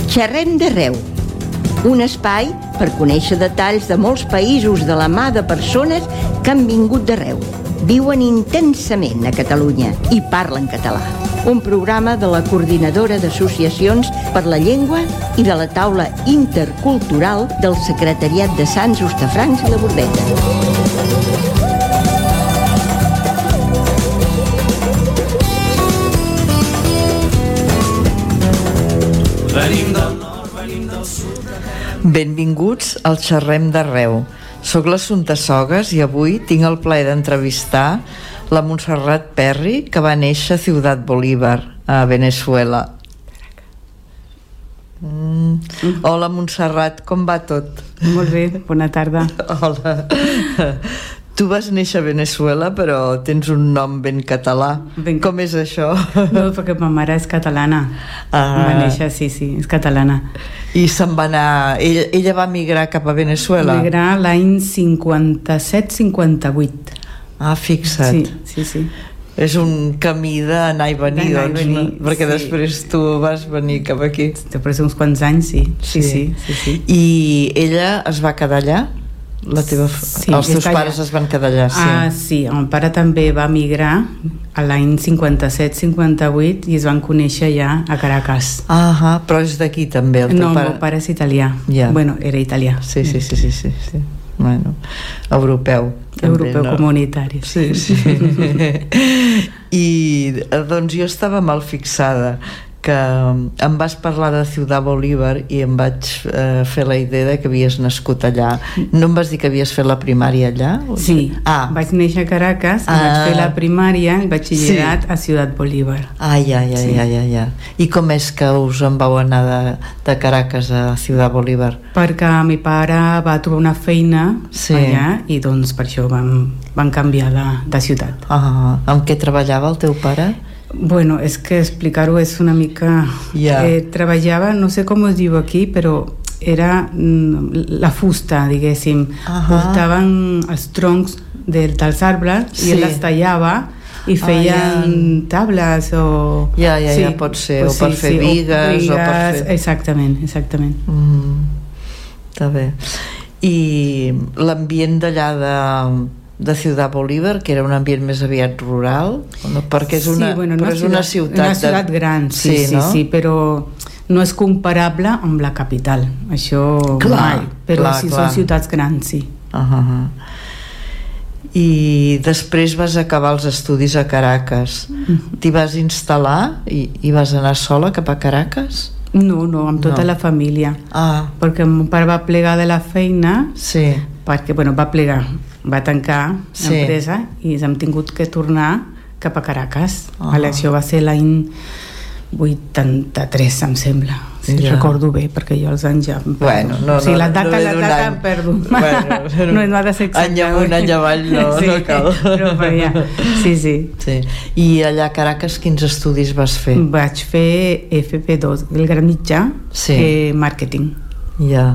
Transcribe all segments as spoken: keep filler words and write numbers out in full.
Xerrem d'arreu, un espai per conèixer detalls de molts països de la mà de persones que han vingut d'arreu, viuen intensament a Catalunya i parlen català. Un programa de la Coordinadora d'Associacions per la Llengua i de la Taula Intercultural del Secretariat de Sants, Hostafrancs i la Bordeta. Benvinguts al Xerrem d'Arreu. Soc l'Assumpta Sogas i avui tinc el plaer d'entrevistar la Montserrat Perry, que va néixer a Ciudad Bolívar, a Venezuela. Mm. Hola, Montserrat, com va tot? Molt bé, bona tarda. Hola. Tu vas néixer a Venezuela, però tens un nom ben català. Ben... Com és això? No, perquè ma mare és catalana. Ah. Va néixer, sí, sí, és catalana. I se'n va anar... Ella, ella va migrar cap a Venezuela? Va migrar l'any cinquanta-set cinquanta-vuit. Ah, fixa't. Sí, sí, sí. És un camí d'anar i venir, d'anar doncs, i venir, no? Perquè sí. Després tu vas venir cap aquí. Després uns quants anys, sí. Sí, sí, sí, sí. I ella es va quedar allà? La teva... sí, els teus pares allà. Es van quedar allà, sí. Ah, sí, el pare també va migrar a l'any cinquanta-set cinquanta-vuit i es van conèixer ja a Caracas. Ah, però és d'aquí també el teu no, pare? No, el meu pare és italià. Yeah. Bueno, era italià. Sí, sí, sí, sí, sí, sí. Bueno, europeu també, europeu, no? Comunitari. Sí, sí. I doncs jo estava mal fixada, que em vas parlar de Ciudad Bolívar i em vaig eh, fer la idea de que havies nascut allà. No em vas dir que havies fet la primària allà? Sí, ah. Vaig néixer a Caracas, ah. Vaig fer la primària i batxillerat sí. A Ciudad Bolívar. Ai, ai, ai, sí. ai, ai, ai. I com és que us en vau anar de, de Caracas a Ciudad Bolívar? Perquè mi pare va trobar una feina sí. Allà i doncs per això vam, vam canviar de, de ciutat. Ah, amb què treballava el teu pare? Bueno, és que explicar-ho és una mica... Yeah. Eh, treballava, no sé com es diu aquí, però era mm, la fusta, diguéssim. Uh-huh. Portaven els troncs de, dels arbres sí. I ell les tallava i feien ah, ja. Tables o... Ja, ja, sí, ja pot ser, pues o per sí, fer sí, vigues, o, vigues, o per fer... Exactament, exactament. Mm, està bé. I l'ambient d'allà de... de Ciudad Bolívar, que era un ambient més aviat rural, no? Perquè és una, sí, bueno, però és una ciutat, una ciutat de... gran, sí, sí, sí, no? Sí, però no és comparable amb la capital, això clar, mai, però clar, sí, clar. Són ciutats grans, sí. Uh -huh. I després vas acabar els estudis a Caracas. Uh -huh. T'hi vas instal·lar i, i vas anar sola cap a Caracas? No, no, amb tota no. La família. Ah. Perquè el meu pare va plegar de la feina, sí. Perquè, bueno, va plegar, va tancar sí. L'empresa i hem tingut que tornar cap a Caracas. Oh. Això va ser l'any vuitanta-tres, em sembla, si ja. Recordo bé, perquè jo els anys ja... Bueno, no, no, o sigui, la data, no la data em perdo. Bueno, no, no ha de ser exacte. Any amunt, any avall, no, sí, no cal. Però ja. Sí, sí, sí. I allà a Caracas quins estudis vas fer? Vaig fer F P dos, el gran mitjà, sí. eh, màrqueting. Ja.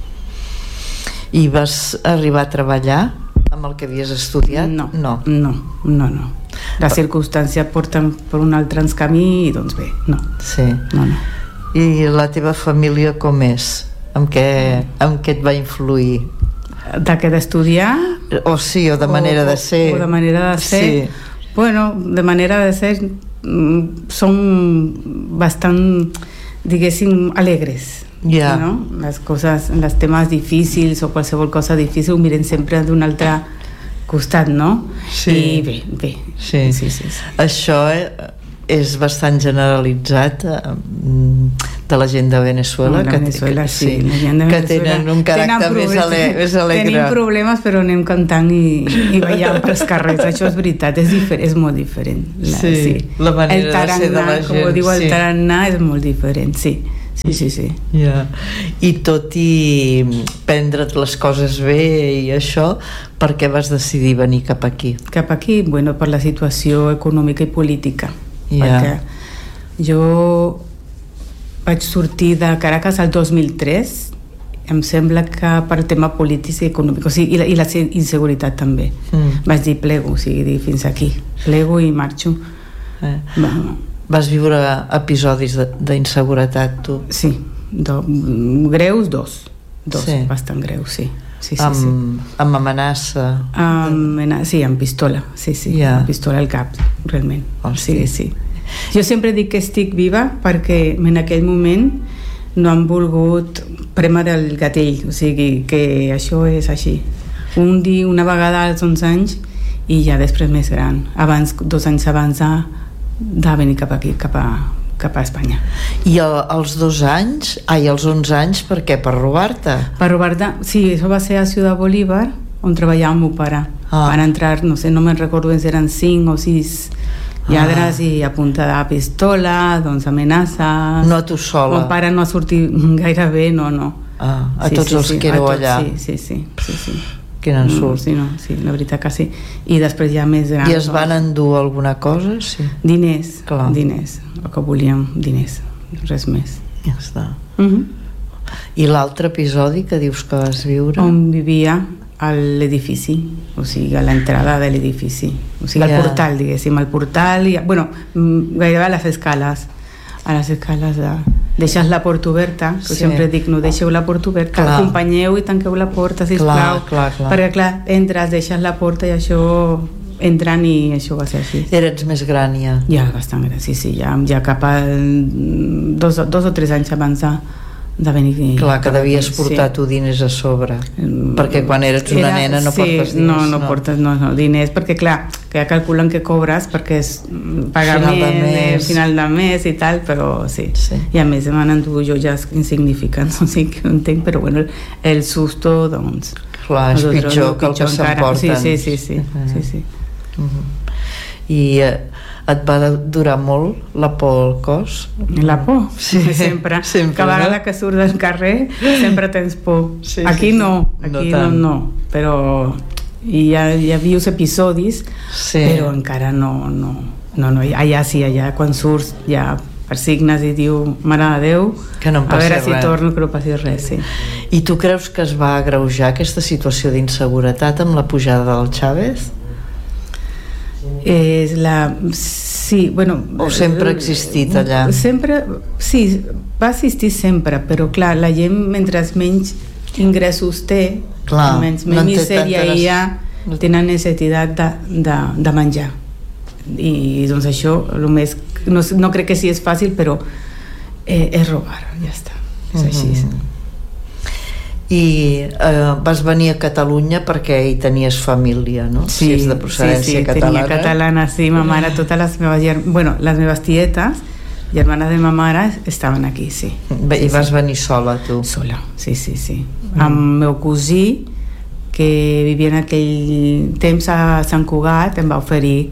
I vas arribar a treballar amb el que havies estudiat? No, no, no, no, no. La circumstància porta per un altre camí i doncs bé, no. Sí. No, no. I la teva família com és? Amb què, amb què et va influir? De què d'estudiar? O sí, o de manera o, de ser. O de manera de ser. Sí. Bueno, de manera de ser som bastant, diguéssim, alegres. Yeah. No? Les coses, els temes difícils o qualsevol cosa difícil ho miren sempre d'un altre costat, no? Sí. I bé, bé. Sí. Sí, sí, sí. Això és bastant generalitzat de la gent de Venezuela, no, que, Venezuela que, sí, sí, la gent de que Venezuela tenen un caràcter més, ale, més alegre. Tenim problemes però anem cantant i, i ballant pels carrers, això és veritat, és, diferent, és molt diferent. La, sí, sí, la manera tarannà, de ser de la gent. Com diu el sí. tarannà, és molt diferent, sí. Sí, sí, sí. Yeah. I tot i prendre't les coses bé i això, per què vas decidir venir cap aquí? Cap aquí? Bueno, per la situació econòmica i política. Yeah. Perquè jo vaig sortir de Caracas el dos mil tres, em sembla que per tema polític i econòmic, o sigui, i la, i la inseguretat també. Mm. Vaig dir plego, o sigui, fins aquí. Plego i marxo. Eh. Va. Vas viure episodis d'inseguretat, tu? Sí, Do, greus, dos. Dos, sí. bastant greus, sí. Sí, sí, amb, sí. amb amenaça amb, sí, amb pistola, sí, sí, yeah. amb pistola al cap, realment. Hosti. Sí, sí. Jo sempre dic que estic viva perquè en aquell moment no han volgut prémer el gatell, o sigui que això és així. Un dia, una vegada als onze anys i ja després més gran, abans, dos anys abans de, de venir cap aquí, cap a, cap a Espanya. I el, els dos anys, ai, els onze anys, per què? Per robar-te? Per robar-te, sí, això va ser a Ciudad Bolívar, on treballava el meu pare. Ah. Van entrar, no sé, no me'n recordo si eren cinc o sis lladres ah. i a punta de pistola, doncs amenaces. No tu sola? El pare no ha sortit gaire bé, no, no. Ah, a sí, tots sí, els sí, que éreu tots, allà? Sí, sí, sí. sí, sí. Quin ensurt. Sí, no, sí, la veritat que sí. I després ja més gran. I es van endur alguna cosa? Sí. Diners, clar. diners. El que volíem, diners. Res més. Ja està. Uh-huh. I l'altre episodi que dius que vas viure? On vivia a l'edifici, o sigui, a l'entrada de l'edifici. O sigui, yeah. al portal, diguéssim, al portal, i, bueno, gairebé a les escales. A les escales de... Deixes la porta oberta, que sí. sempre dic, no deixeu la porta oberta, clar. Acompanyeu i tanqueu la porta, sisplau, clar, clar, clar. perquè clar, entres, deixes la porta i això entren i això va ser així. Eres més gran ja? Ja, bastant gran, sí, sí, ja, ja cap a dos, dos o tres anys abans de, de venir. Clar, que devies portar sí. tu diners a sobre, mm, perquè quan eres una era, nena no sí, portes diners. No, no, no. portes no, no, diners, perquè clar, que ja calculen que cobres perquè és pagament final de mes, final de mes i tal, però sí. sí. I a més m'han endut joies insignificants, no sé què ho entenc, però bueno, el, el susto, doncs... Clar, és pitjor que el que s'emporten. Sí, sí, sí, sí, uh-huh. sí, sí. Uh-huh. I eh, et va durar molt la por al cos? La por? Sí, sempre. sempre Cada vegada no? que surt del carrer sempre tens por. Sí, aquí sí, no, aquí no, no, no, però hi ha, hi ha vius episodis, sí. però encara no, no, no, no, allà sí, allà quan surts ja persignes i diu, mare de Déu, que no em passi a veure res. si torno, que no passi res, sí. I tu creus que es va agreujar aquesta situació d'inseguretat amb la pujada del Chávez? És la... Sí, bueno... O sempre ha existit allà? Sempre, sí, va existir sempre, però clar, la gent mentre menys ingressos té, clar, menys, menys no misèria hi ha, no... tenen necessitat de, de, de menjar. I doncs això, el més, no, no crec que sí és fàcil, però eh, és robar, ja està, és uh-huh. així. I eh, vas venir a Catalunya perquè hi tenies família, no? Sí, si és de procedència sí, sí, catalana. Tenia catalana, sí, ma mare, totes les meves, bueno, les meves tietes, germanes de ma mare, estaven aquí, sí. I sí, vas sí. venir sola, tu? Sola, sí, sí, sí. Mm. Amb meu cosí, que vivia en aquell temps a Sant Cugat, em va oferir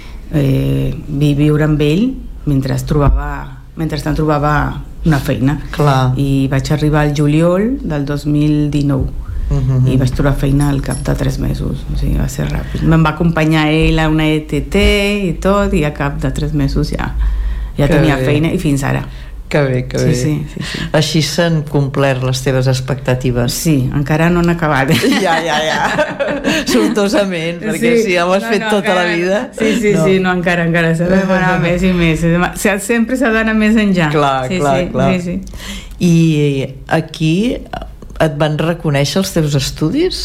eh, viure amb ell mentre trobava, mentre trobava una feina. Clar. I vaig arribar al juliol del dos mil dinou uh-huh. i vaig trobar feina al cap de tres mesos, o sigui, va ser ràpid. Me'n va acompanyar ell a una E T T i tot, i a cap de tres mesos ja, ja tenia bé. Feina, i fins ara. Que bé, que sí, bé. Sí, sí, sí. Així s'han complert les teves expectatives. Sí, encara no han acabat. Ja, ja, ja. Sortosament, perquè sí, si ja ho has no, fet no, tota encara, la vida... Sí, sí, no. sí, no, encara, encara. S'ha de demanar més i més. Sempre s'ha d'anar més enllà. Clar, sí, clar, sí, clar. Sí, sí. I aquí et van reconèixer els teus estudis?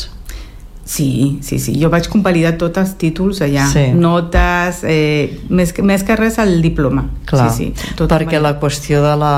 Sí, sí, sí. Jo vaig convalidar tots els títols allà. Sí. Notes, eh, més, més que res el diploma. Clar, sí, sí, tot perquè la qüestió de la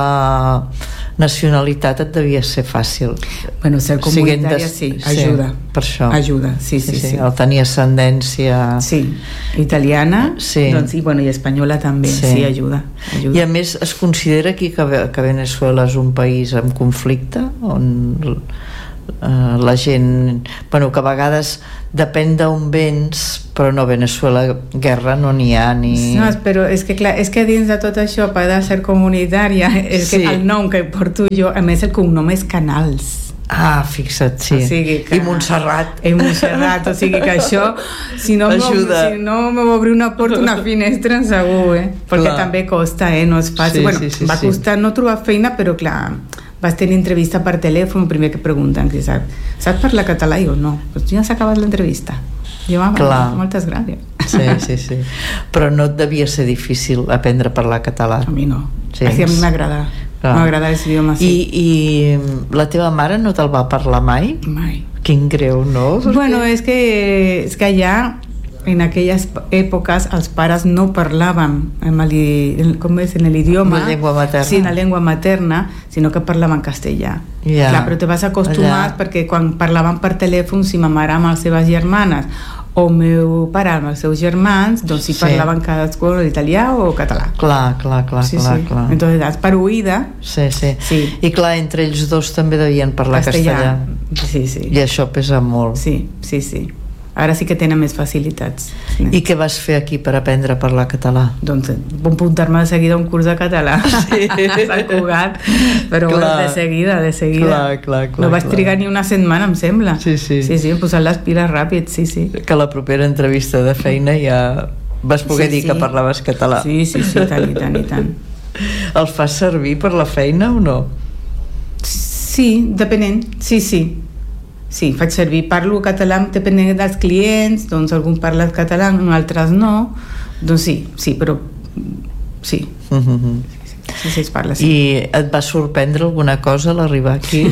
nacionalitat et devia ser fàcil. Bueno, ser comunitària sí, ajuda. Sí, per això. Ajuda, sí, sí, sí. sí. sí. El tenir ascendència... Sí, italiana, sí. Doncs, i, bueno, i espanyola també, sí, sí ajuda, ajuda. I a més es considera aquí que, que Veneçuela és un país en conflicte, on... Uh, la gent, bueno, que a vegades depèn d'on vens, però no, Veneçuela guerra no n'hi ha ni... No, però és que clar, és que dins de tot això, per de ser comunitària, és sí. que el nom que porto jo, a més el cognom és Canals. Ah, fixa't, sí. O sigui que... I Montserrat. I Montserrat, o sigui que això, si no ajuda. Si no me va obrir una porta, una finestra, segur, eh? Perquè clar. També costa, eh? No és fàcil. Sí, bueno, sí, sí, va costar sí. No trobar feina, però clar... Vas tenir entrevista per telèfon, primer que pregunten, que saps, saps parlar català? I jo, no, doncs ja s'ha acabat l'entrevista. Jo, ah, moltes gràcies. Sí, sí, sí. Però no et devia ser difícil aprendre a parlar català. A mi no. Sí, a mi m'agrada. m'agrada l'idioma, sí. I, I la teva mare no te'l va parlar mai? Mai. Quin greu, no? Perquè... Bueno, és que, és que allà en aquelles èpoques els pares no parlaven amb el, com és, en l'idioma, la llengua materna, sí, en la llengua materna, sinó que parlaven castellà. Yeah. Clar, però te vas acostumar allà, perquè quan parlaven per telèfon, si ma mare amb les seves germanes o meu pare amb els seus germans, doncs si sí. parlaven cadascú italià o català. Clar, clar, clar, sí, clar, sí. clar. Entonces, das per oïda. Sí, sí, sí. I clar, entre ells dos també devien parlar castellà. castellà. Sí, sí. I això pesa molt. Sí, sí, sí. Ara sí que tenen més facilitats. Sí. I què vas fer aquí per aprendre a parlar català? Doncs vam apuntar-me de seguida a un curs de català. Sí. Sant Cugat, però clar, bueno, de seguida, de seguida. Clar, clar, clar, no vaig clar. trigar ni una setmana, em sembla. Sí, sí. Sí, sí, hem posat les piles ràpid, sí, sí. Que la propera entrevista de feina ja vas poder sí, dir sí. que parlaves català. Sí, sí, sí, tant i tant i tant. Els fas servir per la feina o no? Sí, depenent, sí, sí. Sí, faig servir, parlo català depenent dels clients, doncs algun parla català, altres no, doncs sí, sí, però sí. Mm-hmm. Sí, sí, es parla, sí. I et va sorprendre alguna cosa a l'arribar aquí?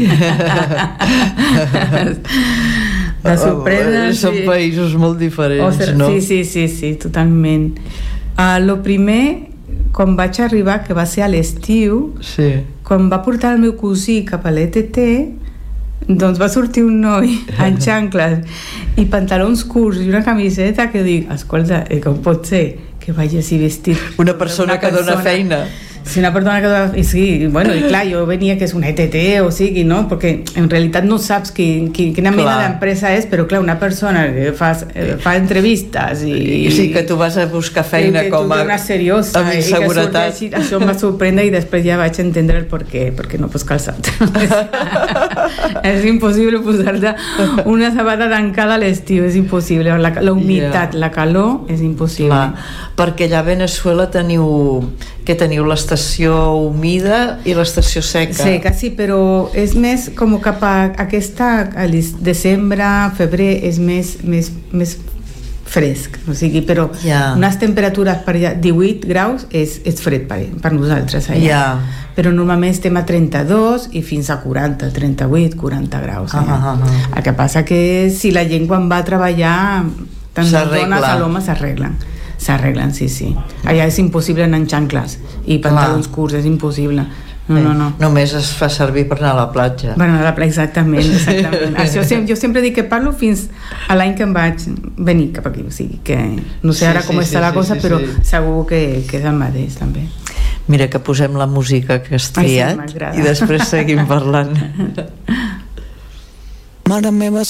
De sorprendre, oh, són sí. països molt diferents, o sigui, no? Sí, sí, sí, sí, totalment. Uh, lo primer, quan vaig arribar, que va ser a l'estiu, sí. quan va portar el meu cosí cap a l'E T T, doncs va sortir un noi en xancles i pantalons curts i una camiseta que dic, escolta, com pot ser que vagi així vestit? Una persona una que persona... dona feina. Sí, una persona que dona... I sí, bueno, i clar, jo venia que és una E T T o sigui, no? Perquè en realitat no saps qui, qui, quina mena d'empresa és, però clar, una persona que fa, eh, fa entrevistes i... I sí, que tu vas a buscar feina com a... Una seriosa, amb inseguretat. Així, això em va sorprendre i després ja vaig entendre el per què, perquè no pots calçar. És impossible posar-te una sabata tancada a l'estiu, és impossible. La, la humitat, yeah. la calor, és impossible. Clar, perquè allà a Veneçuela teniu... que teniu l'estació humida i l'estació seca. Seca, sí, però és més com cap a aquesta, a desembre, febrer, és més, més, més fresc, o sigui, però yeah. unes temperatures per allà, divuit graus és, és fred per, per nosaltres allà. Yeah. Però normalment estem a trenta-dos i fins a quaranta, trenta-vuit, quaranta graus allà. Uh -huh. El que passa que si la gent quan va a treballar, tant les dones a l'home s'arreglen. S'arreglen, sí, sí. Allà és impossible anar en xancles i pantalons curts, és impossible. No, no, no. Només es fa servir per anar a la platja. Per anar a la platja, exactament. exactament. Això, jo sempre dic que parlo fins a l'any que em vaig venir cap aquí. O sigui, que no sé ara sí, com sí, està sí, la cosa, sí, sí, però sí. segur que, que és el mateix, també. Mira, que posem la música que has triat. Ai, sí, i després seguim parlant. Mare meva,